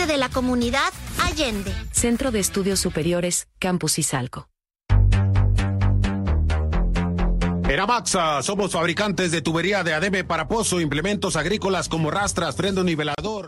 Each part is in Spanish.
parte de la comunidad Allende. Centro de Estudios Superiores, Campus Izalco. Eramaxa, somos fabricantes de tubería de adebe para pozo, implementos agrícolas como rastras, freno nivelador.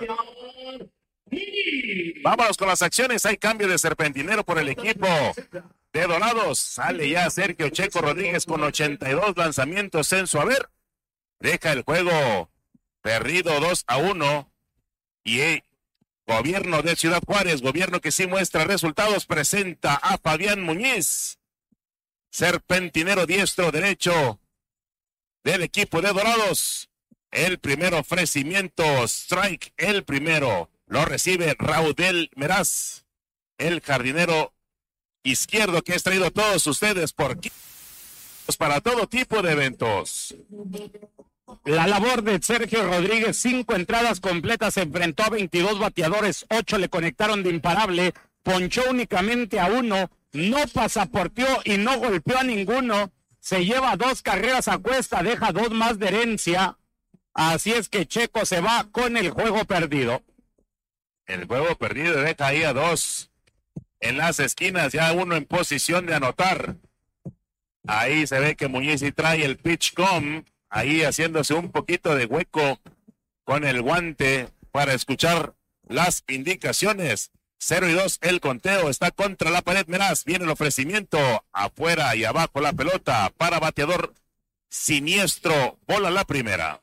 Vámonos con las acciones. Hay cambio de serpentinero por el equipo de Dorados. Sale ya Sergio Checo Rodríguez con 82 lanzamientos en su haber. Deja el juego perdido 2-1. Y Gobierno de Ciudad Juárez, gobierno que sí muestra resultados, presenta a Fabián Muñiz. Serpentinero diestro derecho del equipo de Dorados. El primer ofrecimiento, strike, el primero. Lo recibe Raudel Meraz, el jardinero izquierdo que ha traído a todos ustedes para todo tipo de eventos. La labor de Sergio Rodríguez, 5 entradas completas, se enfrentó a 22 bateadores, 8 le conectaron de imparable, ponchó únicamente a 1, no pasaporteó y no golpeó a ninguno, se lleva 2 carreras a cuesta, deja 2 más de herencia, así es que Checo se va con el juego perdido. El juego perdido deja ahí a 2 en las esquinas, ya 1 en posición de anotar. Ahí se ve que Muñiz y trae el pitch com, ahí haciéndose un poquito de hueco con el guante para escuchar las indicaciones. 0-2 el conteo, está contra la pared Meraz, viene el ofrecimiento, afuera y abajo la pelota para bateador siniestro, bola la primera.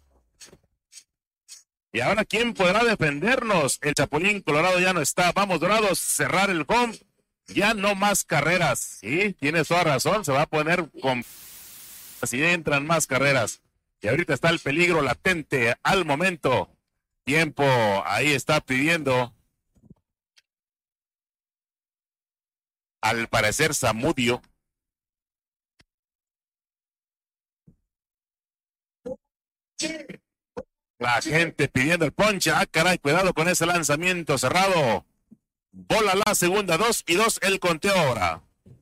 Y ahora, ¿quién podrá defendernos? El Chapulín Colorado ya no está. Vamos, Dorados, cerrar el home. Ya no más carreras. Sí, tienes toda razón. Se va a poner con... Así entran más carreras. Y ahorita está el peligro latente al momento. Tiempo, ahí está pidiendo. Al parecer, Zamudio. La gente pidiendo el ponche. Ah, caray, cuidado con ese lanzamiento cerrado. Bola la segunda, 2-2 el conteo ahora.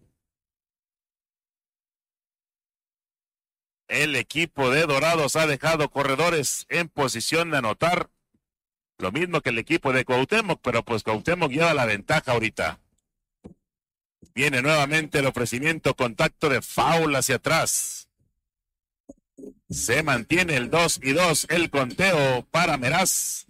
El equipo de Dorados ha dejado corredores en posición de anotar. Lo mismo que el equipo de Cuauhtémoc, pero pues Cuauhtémoc lleva la ventaja ahorita. Viene nuevamente el ofrecimiento, contacto de foul hacia atrás. Se mantiene el 2-2 el conteo para Meraz.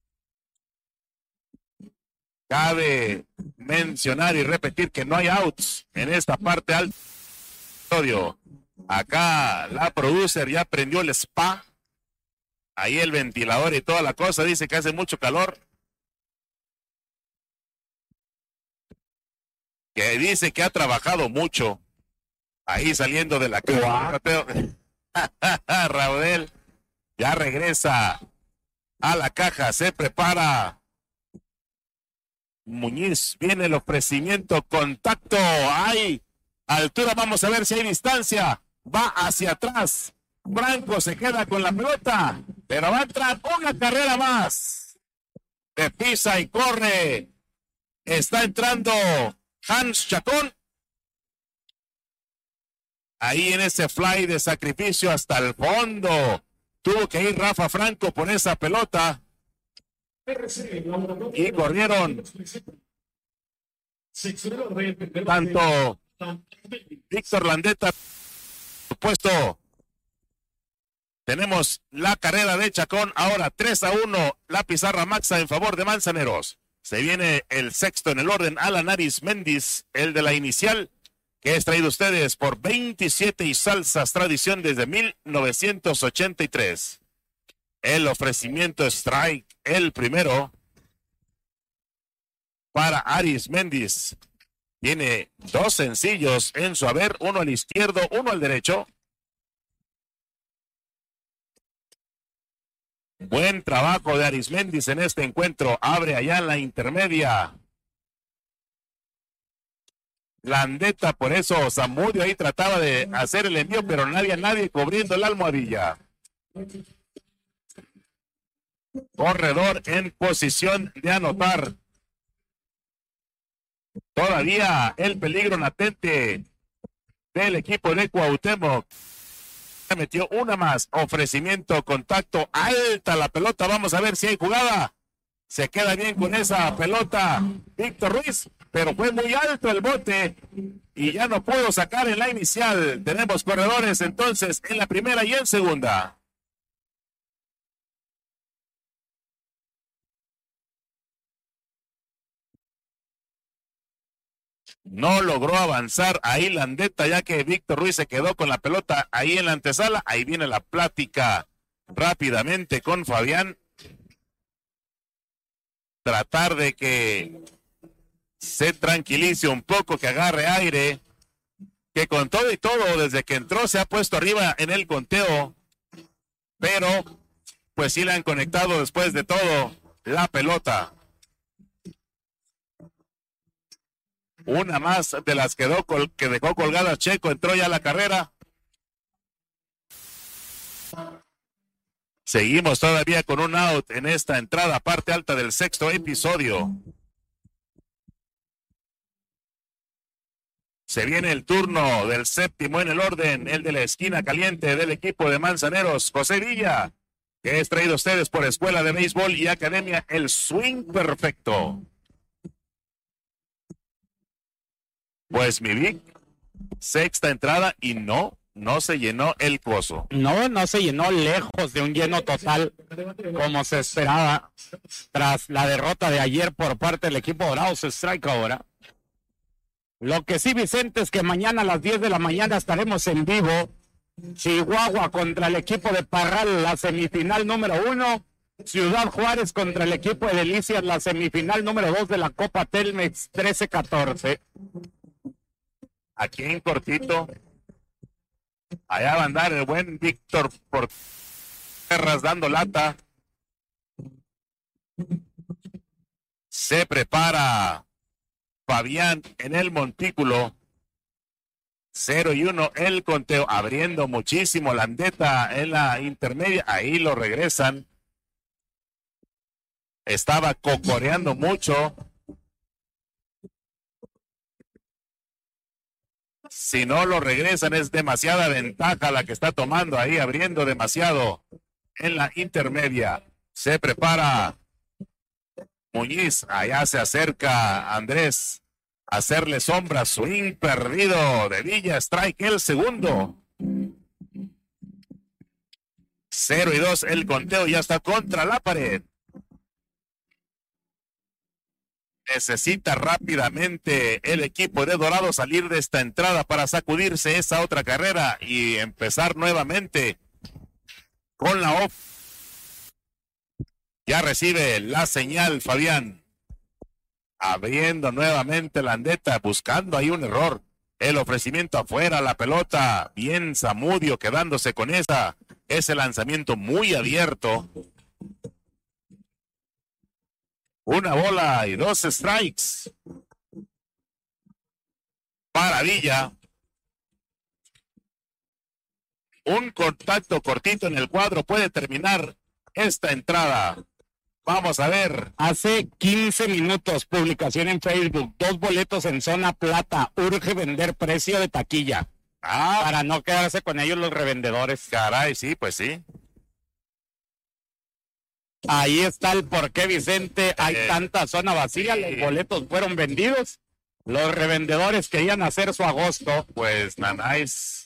Cabe mencionar y repetir que no hay outs en esta parte alta del estudio. Acá la producer ya prendió el spa. Ahí el ventilador y toda la cosa. Dice que hace mucho calor. Que dice que ha trabajado mucho. Ahí saliendo de la caja. Raudel ya regresa a la caja. Se prepara Muñiz. Viene el ofrecimiento. Contacto. Hay altura. Vamos a ver si hay distancia. Va hacia atrás. Franco se queda con la pelota, pero va a entrar una carrera más. De pisa y corre. Está entrando Hans Chacón. Ahí en ese fly de sacrificio hasta el fondo. Tuvo que ir Rafa Franco por esa pelota. Y corrieron tanto Víctor Landeta, por supuesto. Tenemos la carrera de Chacón, ahora 3-1, la pizarra maxa en favor de Manzaneros. Se viene el sexto en el orden, Alan Arismendiz, el de la inicial, que es traído a ustedes por 27 y Salsas, tradición desde 1983. El ofrecimiento strike, el primero, para Arismendiz. Tiene 2 sencillos en su haber, uno al izquierdo, uno al derecho. Buen trabajo de Arismendiz en este encuentro. Abre allá en la intermedia. Landeta, por eso Zamudio ahí trataba de hacer el envío, pero nadie cubriendo la almohadilla. Corredor en posición de anotar. Todavía el peligro latente del equipo de Cuauhtémoc. Metió una más, ofrecimiento, contacto, alta la pelota, vamos a ver si hay jugada. Se queda bien con esa pelota Víctor Ruiz, pero fue muy alto el bote y ya no pudo sacar en la inicial. Tenemos corredores entonces en la primera y en segunda. No logró avanzar ahí Landeta, ya que Víctor Ruiz se quedó con la pelota ahí en la antesala. Ahí viene la plática rápidamente con Fabián. Tratar de que se tranquilice un poco, que agarre aire, que con todo y todo, desde que entró se ha puesto arriba en el conteo, pero pues sí le han conectado después de todo la pelota. Una más de las que dejó colgada Checo, entró ya a la carrera. Seguimos todavía con un out en esta entrada, parte alta del sexto episodio. Se viene el turno del séptimo en el orden, el de la esquina caliente del equipo de Manzaneros, José Villa, que es traído a ustedes por Escuela de Béisbol y Academia El Swing Perfecto. Pues mi Vic, sexta entrada y no se llenó el coso. No se llenó, lejos de un lleno total como se esperaba tras la derrota de ayer por parte del equipo dorado. Se strike ahora. Lo que sí, Vicente, es que mañana a las 10 de la mañana estaremos en vivo. Chihuahua contra el equipo de Parral, la semifinal número 1. Ciudad Juárez contra el equipo de Delicias, la semifinal número 2 de la Copa Telmex 13-14. Aquí en cortito. Allá va a andar el buen Víctor por tierras dando lata. Se prepara Fabián en el montículo. 0-1 el conteo, abriendo muchísimo Landeta en la intermedia. Ahí lo regresan. Estaba cocoreando mucho. Si no lo regresan, es demasiada ventaja la que está tomando ahí, abriendo demasiado en la intermedia. Se prepara Muñiz, allá se acerca Andrés a hacerle sombra. Swing perdido de Villa, strike el segundo. 0-2 el conteo, ya está contra la pared. Necesita rápidamente el equipo de Dorado salir de esta entrada para sacudirse esa otra carrera y empezar nuevamente con la off. Ya recibe la señal Fabián. Abriendo nuevamente Landeta, buscando ahí un error. El ofrecimiento afuera, la pelota. Bien Zamudio quedándose con ese lanzamiento muy abierto. Una bola y 2 strikes para Villa. Un contacto cortito en el cuadro puede terminar esta entrada. Vamos a ver. Hace 15 minutos, publicación en Facebook, 2 boletos en zona plata. Urge vender precio de taquilla. Para no quedarse con ellos los revendedores. Caray, sí, pues sí. Ahí está el porqué, Vicente. Hay tanta zona vacía, los boletos fueron vendidos. Los revendedores querían hacer su agosto. Pues Nanáis.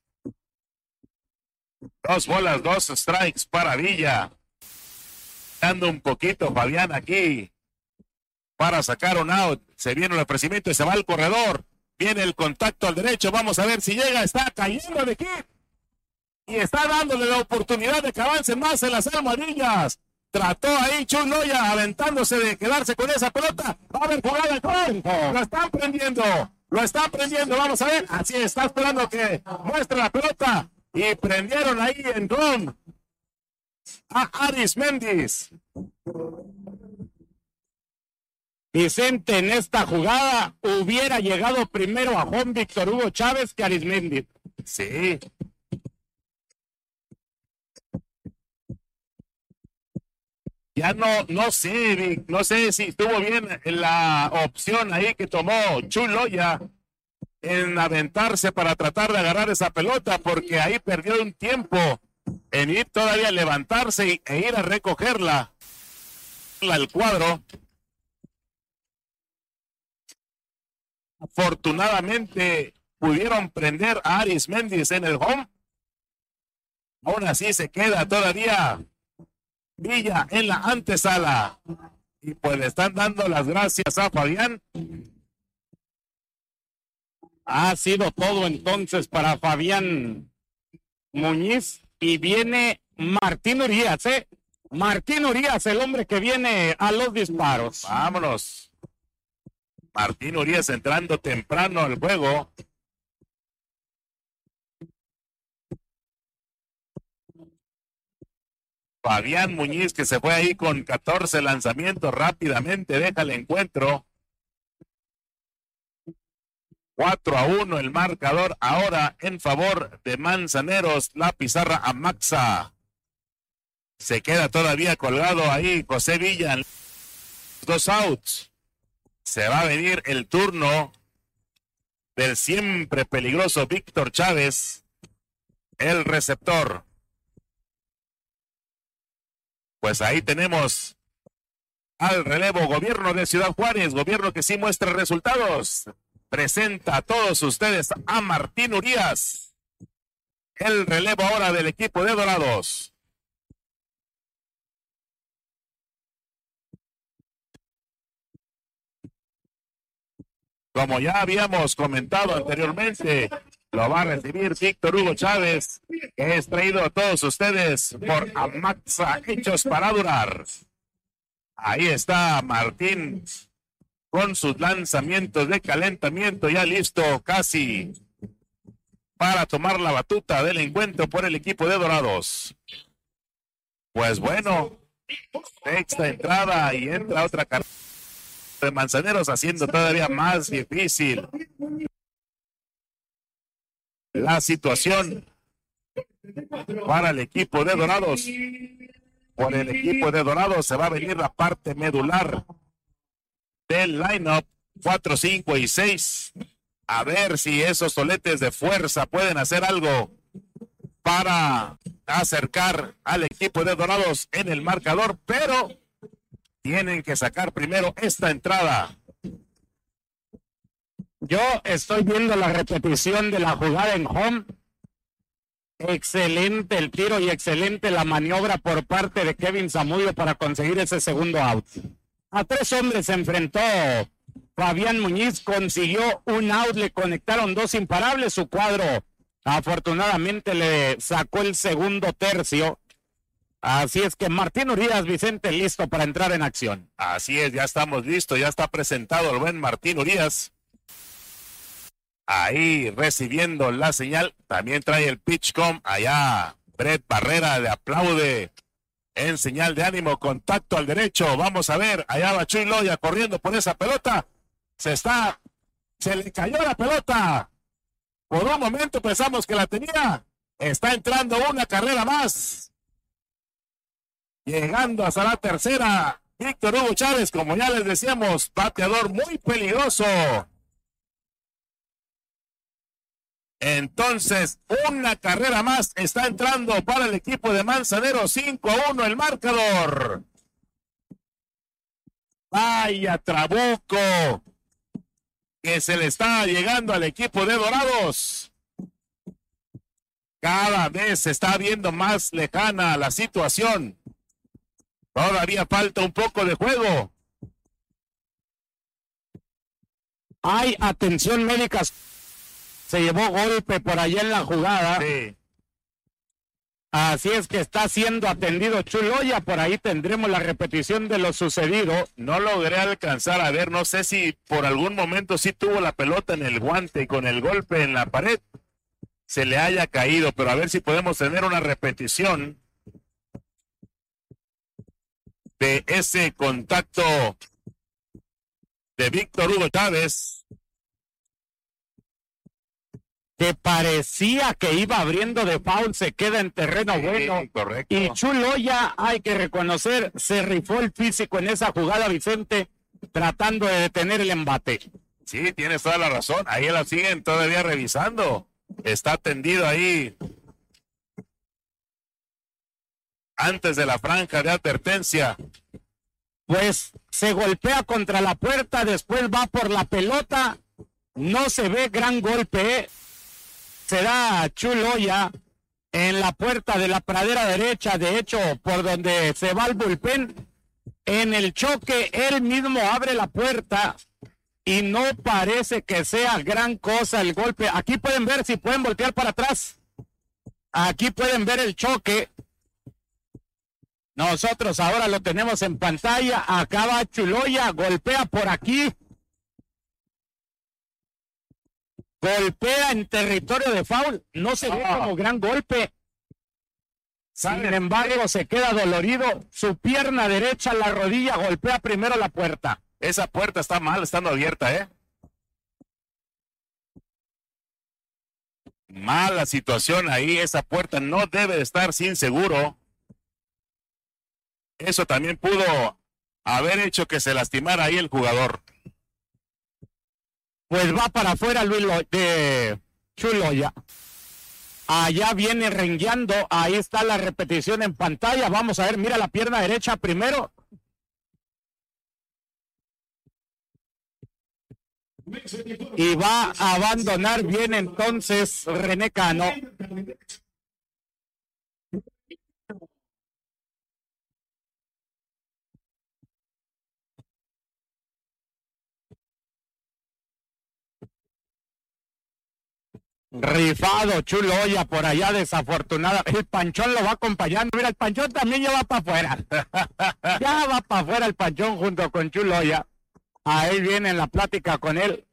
2 bolas, 2 strikes para Villa. Dando un poquito Fabián aquí para sacar un out. Se viene el ofrecimiento y se va al corredor. Viene el contacto al derecho. Vamos a ver si llega. Está cayendo de aquí. Y está dándole la oportunidad de que avance más en las almohadillas. Trató ahí Chuloya aventándose de quedarse con esa pelota. Va a haber jugada con. Lo están prendiendo. Vamos a ver. Así está esperando que muestre la pelota. Y prendieron ahí en Ron a Aris Méndez. Vicente, en esta jugada hubiera llegado primero a Juan Víctor Hugo Chávez que Arismendi. Sí. Ya no sé, no sé si estuvo bien la opción ahí que tomó Chuloya en aventarse para tratar de agarrar esa pelota, porque ahí perdió un tiempo en ir todavía a levantarse e ir a recogerla. el cuadro. Afortunadamente pudieron prender a Aris Méndez en el home. Aún así se queda todavía Villa en la antesala. Y pues le están dando las gracias a Fabián. Ha sido todo entonces para Fabián Muñiz. Y viene Martín Urias, Martín Urias, el hombre que viene a los disparos. Vámonos. Martín Urias entrando temprano al juego. Fabián Muñiz, que se fue ahí con 14 lanzamientos, rápidamente deja el encuentro. 4-1 el marcador ahora en favor de Manzaneros. La pizarra a Maxa. Se queda todavía colgado ahí José Villa. 2 outs. Se va a venir el turno del siempre peligroso Víctor Chávez, el receptor. Pues ahí tenemos al relevo Gobierno de Ciudad Juárez, gobierno que sí muestra resultados. Presenta a todos ustedes a Martín Urias, el relevo ahora del equipo de Dorados. Como ya habíamos comentado anteriormente, lo va a recibir Víctor Hugo Chávez, que es traído a todos ustedes por Amaxa, hechos para durar. Ahí está Martín con sus lanzamientos de calentamiento, ya listo casi para tomar la batuta del encuentro por el equipo de Dorados. Pues bueno, sexta entrada y entra otra carrera de Manzaneros, haciendo todavía más difícil la situación para el equipo de Dorados. Por el equipo de Dorados se va a venir la parte medular del lineup 4, 5 y 6. A ver si esos soletes de fuerza pueden hacer algo para acercar al equipo de Dorados en el marcador, pero tienen que sacar primero esta entrada. Yo estoy viendo la repetición de la jugada en home. Excelente el tiro y excelente la maniobra por parte de Kevin Zamudio para conseguir ese segundo out. A 3 hombres se enfrentó Fabián Muñiz, consiguió un out, le conectaron 2 imparables, su cuadro afortunadamente le sacó el segundo tercio. Así es que Martín Urias, Vicente, listo para entrar en acción. Así es, ya estamos listos, ya está presentado el buen Martín Urias. Ahí recibiendo la señal, también trae el pitchcom, allá Brett Barrera le aplaude en señal de ánimo, contacto al derecho, vamos a ver, allá va Chuy Loya corriendo por esa pelota, se le cayó la pelota, por un momento pensamos que la tenía, está entrando una carrera más, llegando hasta la tercera, Víctor Hugo Chávez, como ya les decíamos, bateador muy peligroso. Entonces, una carrera más está entrando para el equipo de Manzaneros, 5-1 el marcador. Vaya trabuco que se le está llegando al equipo de Dorados. Cada vez se está viendo más lejana la situación. Todavía falta un poco de juego. Hay atención médica. Se llevó golpe por allá en la jugada. Sí. Así es que está siendo atendido Chuloya. Por ahí tendremos la repetición de lo sucedido. No logré alcanzar a ver, no sé si por algún momento sí tuvo la pelota en el guante y con el golpe en la pared se le haya caído, pero a ver si podemos tener una repetición de ese contacto de Víctor Hugo Chávez, que parecía que iba abriendo de foul, se queda en terreno bueno. Correcto. Y Chuloya, hay que reconocer, se rifó el físico en esa jugada, Vicente, tratando de detener el embate. Sí, tienes toda la razón. Ahí la siguen todavía revisando. Está tendido ahí antes de la franja de advertencia. pues se golpea contra la puerta, después va por la pelota, no se ve gran golpe, se da Chuloya en la puerta de la pradera derecha, de hecho, por donde se va el bullpen, en el choque, él mismo abre la puerta y no parece que sea gran cosa el golpe. Aquí pueden ver, si pueden voltear para atrás, aquí pueden ver el choque. Nosotros ahora lo tenemos en pantalla. Acá va Chuloya, golpea por aquí. Golpea en territorio de foul. No se ve como gran golpe. Sin embargo, se queda dolorido. Su pierna derecha, la rodilla, golpea primero la puerta. Esa puerta está mal, estando abierta, ¿eh? Mala situación ahí. Esa puerta no debe de estar sin seguro. Eso también pudo haber hecho que se lastimara ahí el jugador. Pues va para afuera de Chuloya. Allá viene rengueando. Ahí está la repetición en pantalla. Vamos a ver, mira la pierna derecha primero. Y va a abandonar bien entonces René Cano. Rifado Chuloya por allá, desafortunada. El Panchón lo va acompañando. Mira, el Panchón también ya va para afuera. Ya va para afuera el Panchón junto con Chuloya. Ahí viene en la plática con él.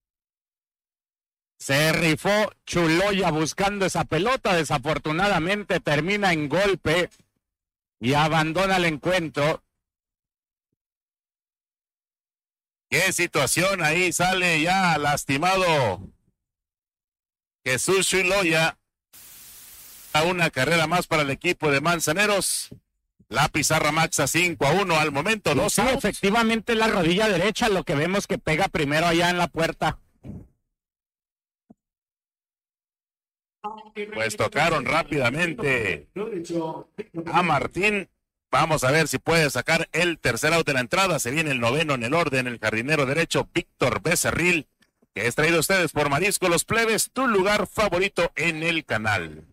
Se rifó Chuloya buscando esa pelota. Desafortunadamente termina en golpe y abandona el encuentro. Qué situación, ahí sale ya lastimado Jesús Chuloya. A una carrera más para el equipo de Manzaneros. La pizarra maxa 5-1 al momento. Sí, efectivamente la rodilla derecha, lo que vemos que pega primero allá en la puerta. Pues tocaron rápidamente a Martín. Vamos a ver si puede sacar el tercer out de la entrada. Se viene el noveno en el orden, el jardinero derecho Víctor Becerril, que es traído a ustedes por Marisco Los Plebes, tu lugar favorito en el canal.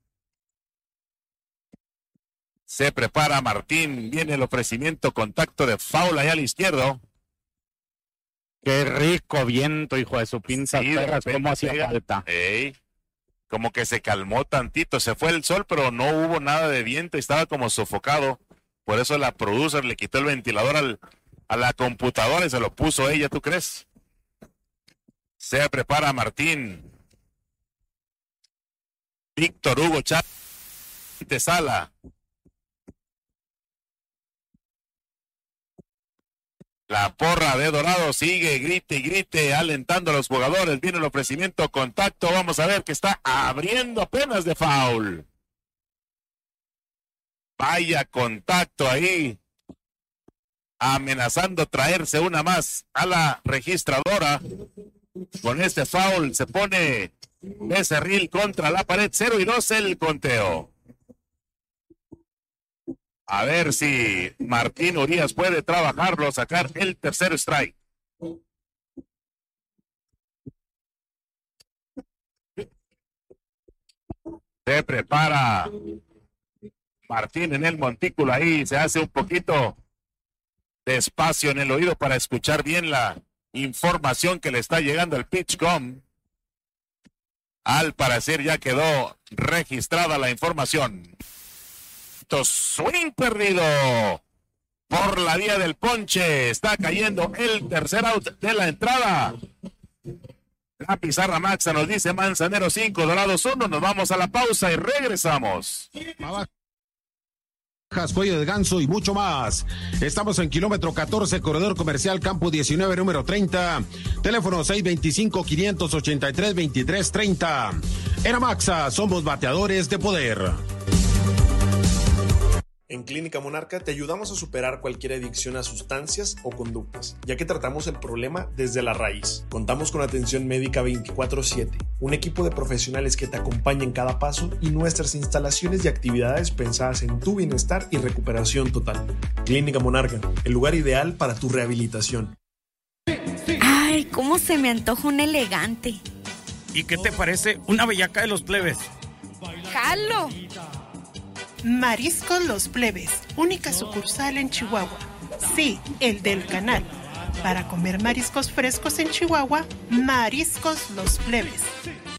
Se prepara Martín, viene el ofrecimiento, contacto de foul allá al izquierdo. Qué rico viento, hijo de su pinza, Sí, cómo hacía falta. Como que se calmó tantito, se fue el sol, pero no hubo nada de viento, estaba como sofocado. Por eso la producer le quitó el ventilador a la computadora y se lo puso ella, ¿tú crees? Se prepara Martín. Víctor Hugo Chávez Sala. La porra de Dorado sigue, grite y grite, alentando a los jugadores. Viene el ofrecimiento, contacto. Vamos a ver que está abriendo apenas de foul. Vaya contacto ahí. Amenazando traerse una más a la registradora. Con este foul se pone Becerril contra la pared. 0-2 el conteo. A ver si Martín Urias puede trabajarlo, sacar el tercer strike. Se prepara Martín en el montículo ahí, se hace un poquito de espacio en el oído para escuchar bien la información que le está llegando al PitchCom. Al parecer ya quedó registrada la información. Swing perdido por la vía del ponche. Está cayendo el tercer out de la entrada. La pizarra maxa nos dice Manzanero 5, Dorados 1. Nos vamos a la pausa y regresamos. Cuello de ganso y mucho más. Estamos en kilómetro 14, corredor comercial campo 19, número 30. Teléfono 625-583-2330. Era Maxa, somos bateadores de poder. En Clínica Monarca te ayudamos a superar cualquier adicción a sustancias o conductas, ya que tratamos el problema desde la raíz. Contamos con atención médica 24/7, un equipo de profesionales que te acompaña en cada paso y nuestras instalaciones y actividades pensadas en tu bienestar y recuperación total. Clínica Monarca, el lugar ideal para tu rehabilitación. Ay, cómo se me antoja un elegante. ¿Y qué te parece una bellaca de los plebes? ¡Jalo! Mariscos Los Plebes, única sucursal en Chihuahua. Sí, el del canal. Para comer mariscos frescos en Chihuahua, Mariscos Los Plebes.